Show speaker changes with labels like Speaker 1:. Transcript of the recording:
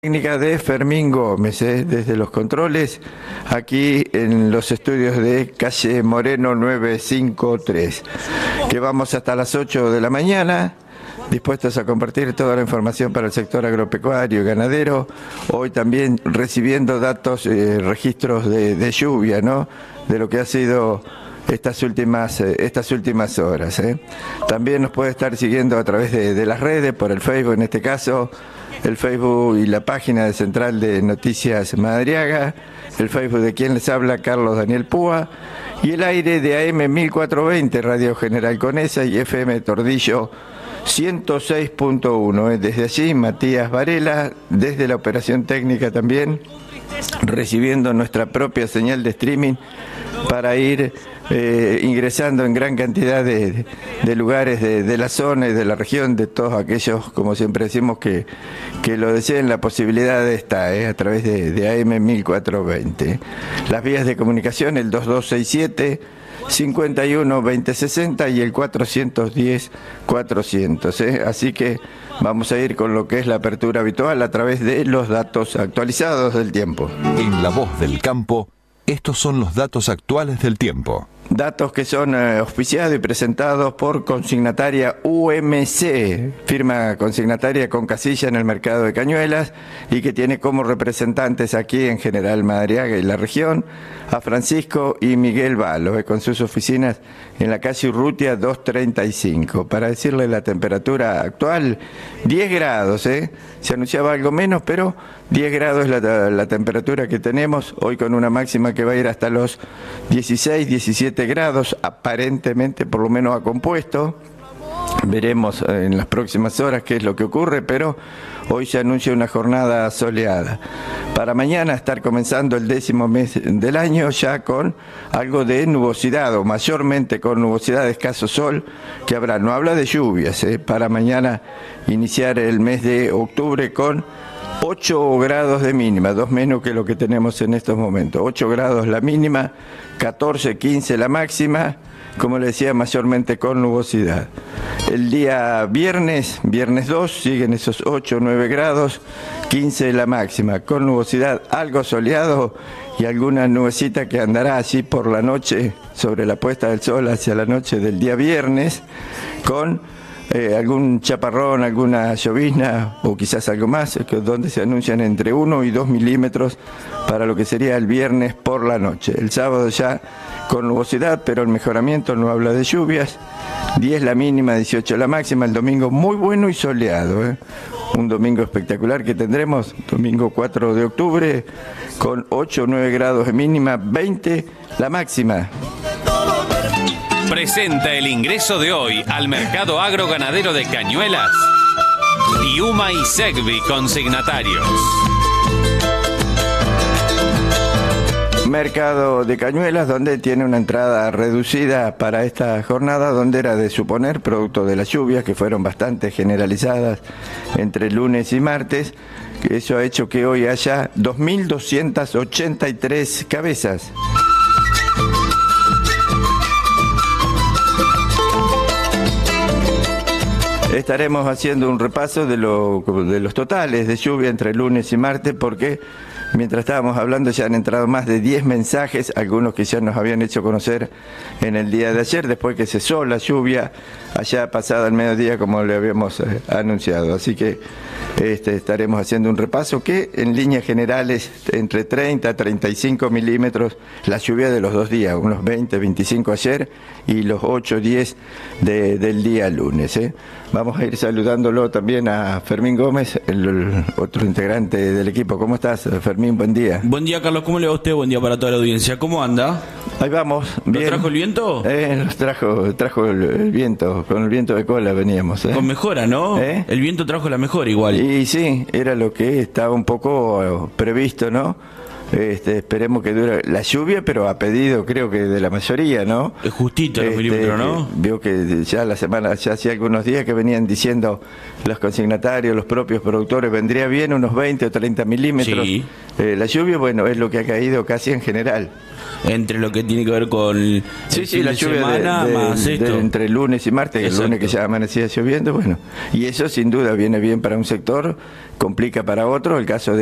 Speaker 1: Técnica de Fermín Gómez, desde los controles, aquí en los estudios de calle Moreno 953, que vamos hasta las 8 de la mañana, dispuestos a compartir toda la información para el sector agropecuario y ganadero, hoy también recibiendo datos, registros de lluvia, ¿no?, de lo que ha sido estas últimas horas. También nos puede estar siguiendo a través de las redes, por el Facebook en este caso, el Facebook y la página de Central de Noticias Madariaga, el Facebook de quien les habla, Carlos Daniel Púa, y el aire de AM 1420, Radio General Conesa, y FM Tordillo 106.1. Desde allí, Matías Varela, desde la operación técnica también, recibiendo nuestra propia señal de streaming para ir ingresando en gran cantidad de lugares de la zona y de la región, de todos aquellos, como siempre decimos, que lo deseen. La posibilidad está a través de AM 1420. Las vías de comunicación, el 2267 51 2060 y el 410 400. Así que vamos a ir con lo que es la apertura habitual a través de los datos actualizados del tiempo.
Speaker 2: En La Voz del Campo, estos son los datos actuales del tiempo.
Speaker 1: Datos que son auspiciados y presentados por Consignataria UMC, firma consignataria con casilla en el mercado de Cañuelas y que tiene como representantes aquí en General Madariaga y la región a Francisco y Miguel Valo, con sus oficinas en la calle Urrutia 235. Para decirle la temperatura actual, 10 grados, se anunciaba algo menos, pero 10 grados es la temperatura que tenemos, hoy con una máxima que va a ir hasta los 16, 17 grados, aparentemente por lo menos a compuesto. Veremos en las próximas horas qué es lo que ocurre, pero hoy se anuncia una jornada soleada. Para mañana estar comenzando el 10º mes del año ya con algo de nubosidad, o mayormente con nubosidad, de escaso sol que habrá. No habla de lluvias, para mañana iniciar el mes de octubre con 8 grados de mínima, 2 menos que lo que tenemos en estos momentos. 8 grados la mínima, 14, 15 la máxima, como le decía, mayormente con nubosidad. El día viernes 2, siguen esos 8, 9 grados, 15 la máxima, con nubosidad, algo soleado y alguna nubecita que andará allí por la noche, sobre la puesta del sol hacia la noche del día viernes, con algún chaparrón, alguna llovizna o quizás algo más, donde se anuncian entre 1 y 2 milímetros para lo que sería el viernes por la noche. El sábado ya con nubosidad, pero el mejoramiento no habla de lluvias. 10 la mínima, 18 la máxima. El domingo muy bueno y soleado, un domingo espectacular que tendremos, domingo 4 de octubre, con 8 o 9 grados de mínima, 20 la máxima.
Speaker 3: Presenta el ingreso de hoy al mercado agroganadero de Cañuelas Piuma y Segvi consignatarios.
Speaker 1: Mercado de Cañuelas, donde tiene una entrada reducida para esta jornada, donde era de suponer, producto de las lluvias que fueron bastante generalizadas entre lunes y martes, que eso ha hecho que hoy haya 2.283 cabezas. Estaremos haciendo un repaso de los totales de lluvia entre lunes y martes, porque mientras estábamos hablando ya han entrado más de 10 mensajes, algunos que ya nos habían hecho conocer en el día de ayer, después que cesó la lluvia allá pasada el mediodía, como le habíamos anunciado. Así que estaremos haciendo un repaso que en líneas generales entre 30 a 35 milímetros la lluvia de los 2 días, unos 20, 25 ayer y los 8, 10 del día lunes. Vamos a ir saludándolo también a Fermín Gómez, el otro integrante del equipo. ¿Cómo estás, Fermín? Buen día.
Speaker 4: Buen día, Carlos. ¿Cómo le va a usted? Buen día para toda la audiencia. ¿Cómo anda?
Speaker 1: Ahí vamos. Bien.
Speaker 4: ¿Lo trajo el viento?
Speaker 1: Nos trajo el viento. Con el viento de cola veníamos.
Speaker 4: Con mejora, ¿no? El viento trajo la mejora igual.
Speaker 1: Y sí, era lo que estaba un poco previsto, ¿no? Esperemos que dure la lluvia, pero a pedido creo que de la mayoría, ¿no?
Speaker 4: Es justito los milímetros, ¿no?
Speaker 1: Vio que ya la semana, ya hacía algunos días que venían diciendo los consignatarios, los propios productores, vendría bien unos 20 o 30 milímetros.
Speaker 4: Sí.
Speaker 1: La lluvia, bueno, es lo que ha caído casi en general.
Speaker 4: Entre lo que tiene que ver con el fin
Speaker 1: la
Speaker 4: de
Speaker 1: lluvia
Speaker 4: semana, más esto.
Speaker 1: entre lunes y martes,
Speaker 4: Exacto.
Speaker 1: el lunes que ya amanecía lloviendo, bueno, y eso sin duda viene bien para un sector, complica para otro, el caso de